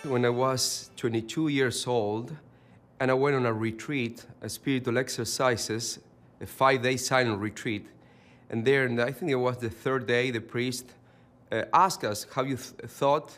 When I was 22 years old, and I went on a retreat, a spiritual exercises, a 5-day silent retreat. And there, I think it was the third day, the priest asked us, have you thought